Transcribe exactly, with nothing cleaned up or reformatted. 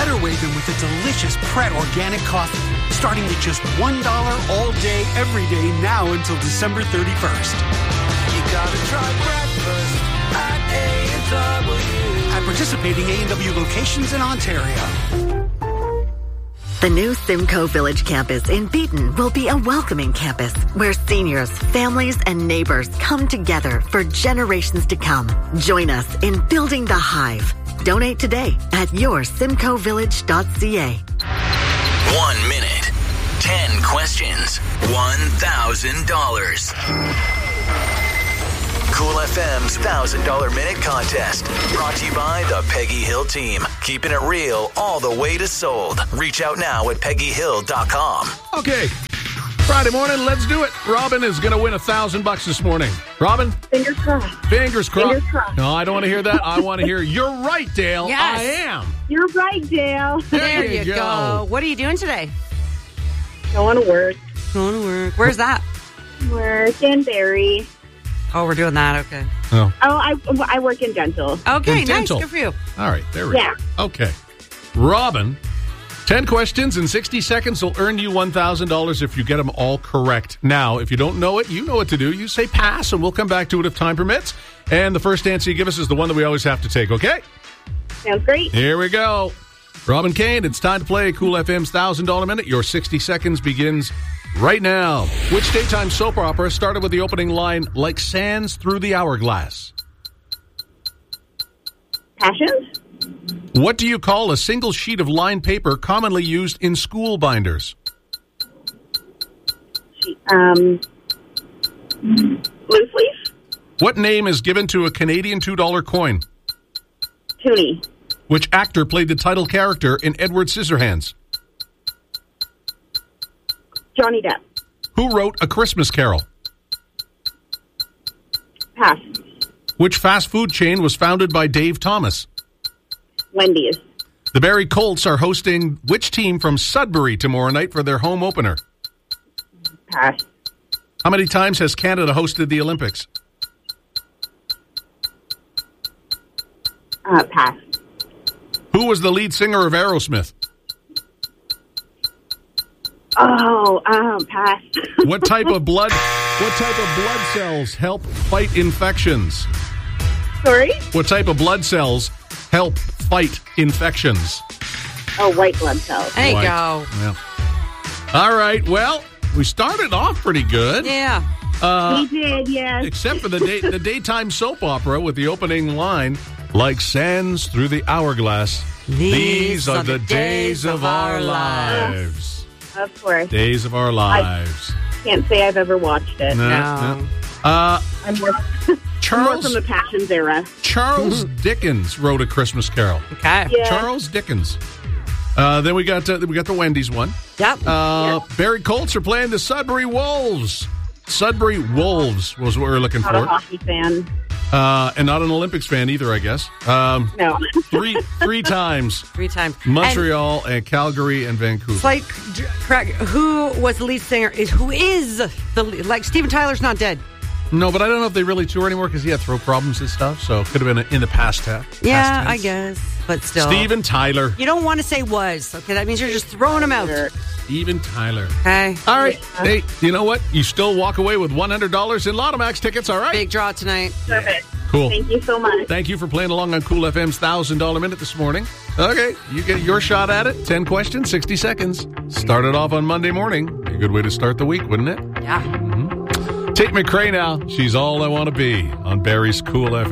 better way than with a delicious Pret organic coffee, starting at just one dollar all day, every day, now until December thirty-first. You gotta try breakfast at A and W. At participating A and W locations in Ontario. The new Simcoe Village campus in Beaton will be a welcoming campus where seniors, families, and neighbors come together for generations to come. Join us in building the Hive. Donate today at your simcoe village dot c a. One minute, ten questions, one thousand dollars. Cool F M's one thousand dollars Minute Contest. Brought to you by the Peggy Hill Team. Keeping it real all the way to sold. Reach out now at peggy hill dot com. Okay. Friday morning, let's do it. Robin is going to win a thousand bucks this morning. Robin? Fingers crossed. Fingers crossed. Fingers crossed. No, I don't want to hear that. I want to hear, you're right, Dale. Yes. I am. You're right, Dale. There, There you, you go. go. What are you doing today? Going to work. Going to work. Where's that? Work in Barrie. Oh, we're doing that. Okay. Oh, Oh, I, I work in dental. Okay, In nice. dental. Good for you. all right. There we Yeah. go. Okay. Robin, ten questions in sixty seconds will earn you one thousand dollars if you get them all correct. Now, if you don't know it, you know what to do. You say pass, and we'll come back to it if time permits. And the first answer you give us is the one that we always have to take, okay? Sounds great. Here we go. Robin Kane, it's time to play Cool F M's one thousand dollars Minute. Your sixty seconds begins right now. Which daytime soap opera started with the opening line, like sands through the hourglass? Passions? What do you call a single sheet of lined paper commonly used in school binders? Um, loose leaf? What name is given to a Canadian two dollar coin? Toonie. Which actor played the title character in Edward Scissorhands? Johnny Depp. Who wrote A Christmas Carol? Pass. Which fast food chain was founded by Dave Thomas? Wendy's. The Barrie Colts are hosting which team from Sudbury tomorrow night for their home opener? Pass. How many times has Canada hosted the Olympics? Uh, pass. Who was the lead singer of Aerosmith? Oh, um, pass. What type of blood what type of blood cells help fight infections? Sorry? What type of blood cells help fight infections? Oh, white blood cells. There you White. go. Yeah. All right. Well, we started off pretty good. Yeah. Uh, We did, yes. except for the day, the daytime soap opera with the opening line, like sands through the hourglass. These, are, the days of our lives. Of course. Days of our lives. Can't say I've ever watched it. No, No. no. Uh, I'm more, I'm more Charles from the Passions era. Charles Dickens wrote A Christmas Carol. Okay. Yeah. Charles Dickens. Uh, then we got uh, we got the Wendy's one. Yep. Uh, Barrie Colts are playing the Sudbury Wolves. Sudbury Wolves was what we were looking Not a for. hockey fan. Uh, and not an Olympics fan either, I guess. Um, No. three three times. Three times. Montreal and, Calgary and Vancouver. It's like, j- correct. Who was the lead singer? Is Who is the lead? Like, Steven Tyler's not dead. No, but I don't know if they really tour anymore because he had throat problems and stuff. So it could have been in the past tense. Yeah, I guess. But still. Steven Tyler. You don't want to say was. Okay, that means you're just throwing them out. Steven Tyler. Okay. All right. Hey, you know what? You still walk away with one hundred dollars in Lotomax tickets, all right? Big draw tonight. Perfect. Cool. Thank you so much. Thank you for playing along on Cool F M's one thousand dollars Minute this morning. Okay, you get your shot at it. ten questions, sixty seconds. Started off on Monday morning. A good way to start the week, wouldn't it? Yeah. Tate McRae now. She's all I want to be on Barrie's Cool F M.